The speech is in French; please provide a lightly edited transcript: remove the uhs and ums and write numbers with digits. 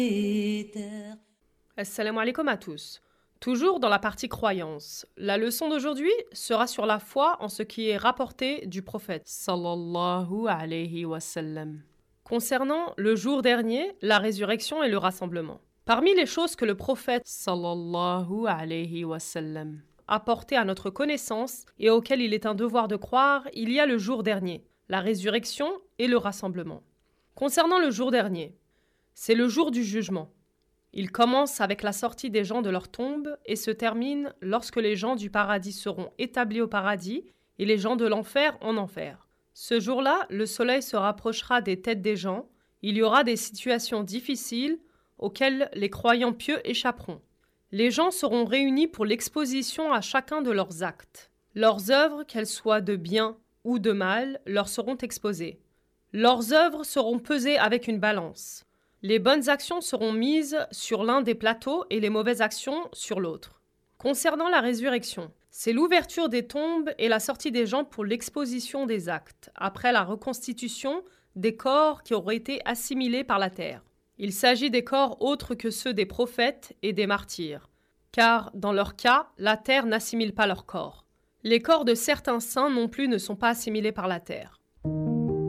Assalamu alaikum à tous. Toujours dans la partie croyance, la leçon d'aujourd'hui sera sur la foi en ce qui est rapporté du prophète sallallahu alayhi wa sallam. Concernant le jour dernier, la résurrection et le rassemblement. Parmi les choses que le prophète sallallahu alayhi wa sallam a portées à notre connaissance et auxquelles il est un devoir de croire, il y a le jour dernier, la résurrection et le rassemblement. Concernant le jour dernier, c'est le jour du jugement. Il commence avec la sortie des gens de leur tombe et se termine lorsque les gens du paradis seront établis au paradis et les gens de l'enfer en enfer. Ce jour-là, le soleil se rapprochera des têtes des gens, il y aura des situations difficiles auxquelles les croyants pieux échapperont. Les gens seront réunis pour l'exposition à chacun de leurs actes. Leurs œuvres, qu'elles soient de bien ou de mal, leur seront exposées. Leurs œuvres seront pesées avec une balance. Les bonnes actions seront mises sur l'un des plateaux et les mauvaises actions sur l'autre. Concernant la résurrection, c'est l'ouverture des tombes et la sortie des gens pour l'exposition des actes, après la reconstitution des corps qui auraient été assimilés par la terre. Il s'agit des corps autres que ceux des prophètes et des martyrs, car dans leur cas, la terre n'assimile pas leurs corps. Les corps de certains saints non plus ne sont pas assimilés par la terre.